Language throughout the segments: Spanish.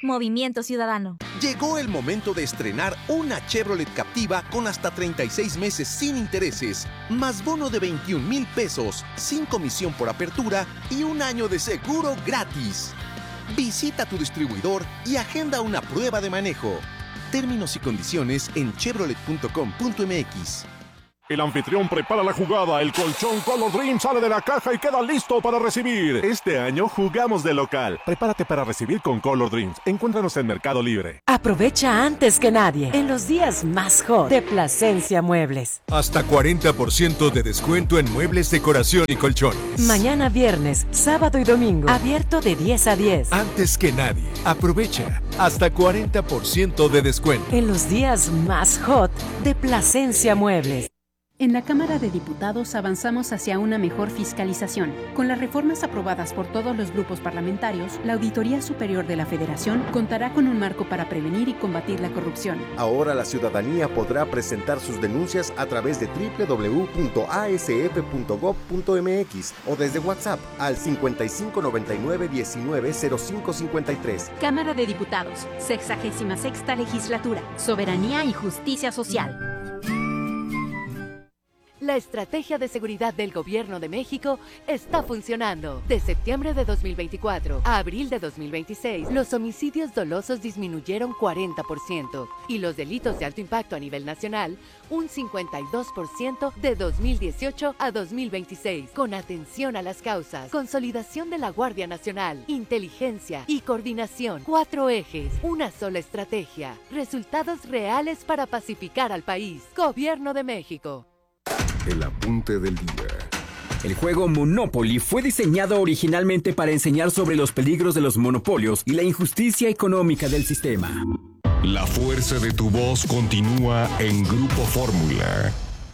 Movimiento Ciudadano. Llegó el momento de estrenar una Chevrolet Captiva con hasta 36 meses sin intereses, más bono de 21,000 pesos, sin comisión por apertura y un año de seguro gratis. Visita tu distribuidor y agenda una prueba de manejo. Términos y condiciones en chevrolet.com.mx. El anfitrión prepara la jugada, el colchón Color Dream sale de la caja y queda listo para recibir. Este año jugamos de local. Prepárate para recibir con Color Dreams. Encuéntranos en Mercado Libre. Aprovecha antes que nadie en los días más hot de Plasencia Muebles. Hasta 40% de descuento en muebles, decoración y colchones. Mañana viernes, sábado y domingo, abierto de 10 a 10. Antes que nadie, aprovecha hasta 40% de descuento. En los días más hot de Plasencia Muebles. En la Cámara de Diputados avanzamos hacia una mejor fiscalización. Con las reformas aprobadas por todos los grupos parlamentarios, la Auditoría Superior de la Federación contará con un marco para prevenir y combatir la corrupción. Ahora la ciudadanía podrá presentar sus denuncias a través de www.asf.gov.mx o desde WhatsApp al 5599190553. Cámara de Diputados, 66ª Legislatura, Soberanía y Justicia Social. La estrategia de seguridad del Gobierno de México está funcionando. De septiembre de 2024 a abril de 2026, los homicidios dolosos disminuyeron 40% y los delitos de alto impacto a nivel nacional un 52% de 2018 a 2026. Con atención a las causas, consolidación de la Guardia Nacional, inteligencia y coordinación. 4 ejes, una sola estrategia. Resultados reales para pacificar al país. Gobierno de México. El apunte del día. El juego Monopoly fue diseñado originalmente para enseñar sobre los peligros de los monopolios y la injusticia económica del sistema. La fuerza de tu voz continúa en Grupo Fórmula.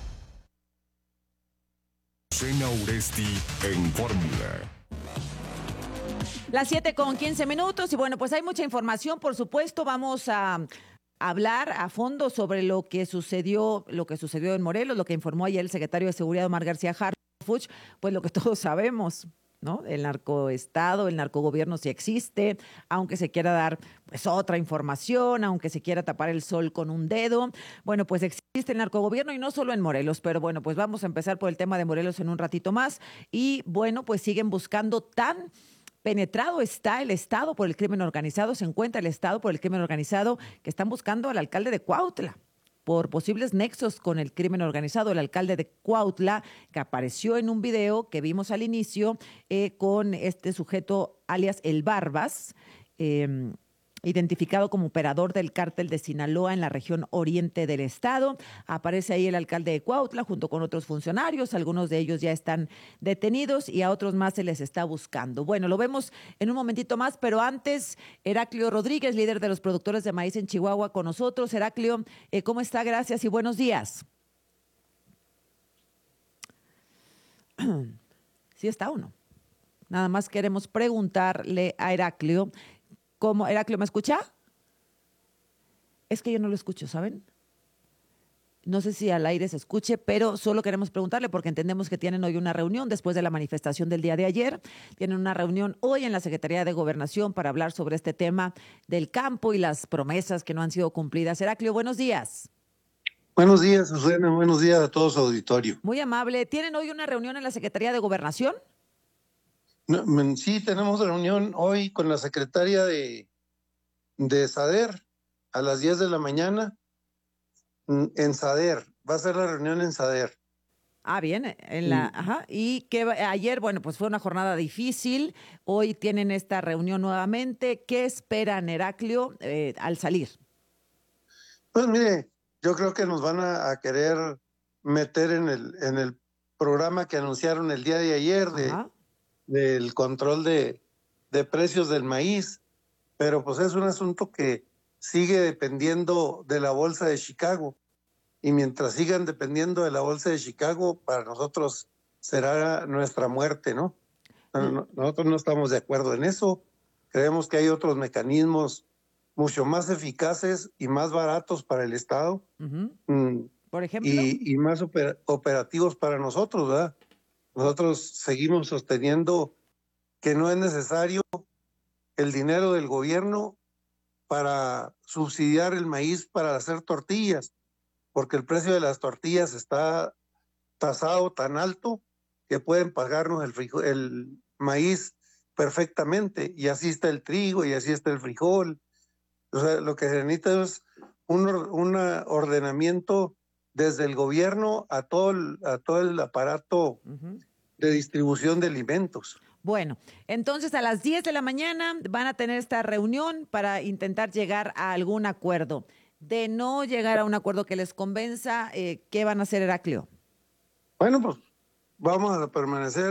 Cena Uresti en Fórmula. Las 7:15 y bueno, pues hay mucha información, por supuesto. Vamos a hablar a fondo sobre lo que sucedió en Morelos, lo que informó ayer el secretario de Seguridad, Omar García Harfuch, pues lo que todos sabemos, ¿no? El narcoestado, el narcogobierno sí existe, aunque se quiera dar pues otra información, aunque se quiera tapar el sol con un dedo. Bueno, pues existe el narcogobierno y no solo en Morelos, pero bueno, pues vamos a empezar por el tema de Morelos en un ratito más. Y bueno, pues siguen buscando penetrado está el Estado por el crimen organizado, se encuentra el Estado por el crimen organizado, que están buscando al alcalde de Cuautla por posibles nexos con el crimen organizado. El alcalde de Cuautla, que apareció en un video que vimos al inicio con este sujeto alias El Barbas, identificado como operador del cártel de Sinaloa en la región oriente del estado. Aparece ahí el alcalde de Cuautla junto con otros funcionarios, algunos de ellos ya están detenidos y a otros más se les está buscando. Bueno, lo vemos en un momentito más, pero antes, Heraclio Rodríguez, líder de los productores de maíz en Chihuahua, con nosotros. Heraclio, ¿cómo está? Gracias y buenos días. ¿Sí está o no? Nada más queremos preguntarle a Heraclio. ¿Cómo? Heraclio, ¿me escucha? Es que yo no lo escucho, ¿saben? No sé si al aire se escuche, pero solo queremos preguntarle porque entendemos que tienen hoy una reunión después de la manifestación del día de ayer. Tienen una reunión hoy en la Secretaría de Gobernación para hablar sobre este tema del campo y las promesas que no han sido cumplidas. Heraclio, buenos días. Buenos días, Susana. Buenos días a todo su auditorio. Muy amable. ¿Tienen hoy una reunión en la Secretaría de Gobernación? No, sí, tenemos reunión hoy con la secretaria de SADER a las 10 de la mañana en SADER. Va a ser la reunión en SADER. Ah, bien, ajá. Y que ayer, bueno, pues fue una jornada difícil. Hoy tienen esta reunión nuevamente. ¿Qué esperan, Heraclio, al salir? Pues mire, yo creo que nos van a querer meter en el programa que anunciaron el día de ayer del control de precios del maíz, pero pues es un asunto que sigue dependiendo de la Bolsa de Chicago, y mientras sigan dependiendo de la Bolsa de Chicago, para nosotros será nuestra muerte, ¿no? Nosotros no estamos de acuerdo en eso. Creemos que hay otros mecanismos mucho más eficaces y más baratos para el Estado, por ejemplo, y más operativos para nosotros, ¿verdad? Nosotros seguimos sosteniendo que no es necesario el dinero del gobierno para subsidiar el maíz para hacer tortillas, porque el precio de las tortillas está tasado tan alto que pueden pagarnos el maíz perfectamente, y así está el trigo y así está el frijol. O sea, lo que se necesita es un ordenamiento desde el gobierno a todo el aparato de distribución de alimentos. Bueno, entonces a las 10 de la mañana van a tener esta reunión para intentar llegar a algún acuerdo. De no llegar a un acuerdo que les convenza, ¿qué van a hacer, Heraclio? Bueno, pues vamos a permanecer